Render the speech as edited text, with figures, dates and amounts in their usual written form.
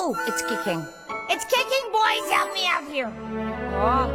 Oh, it's kicking. It's kicking, boys! Help me out here. Oh.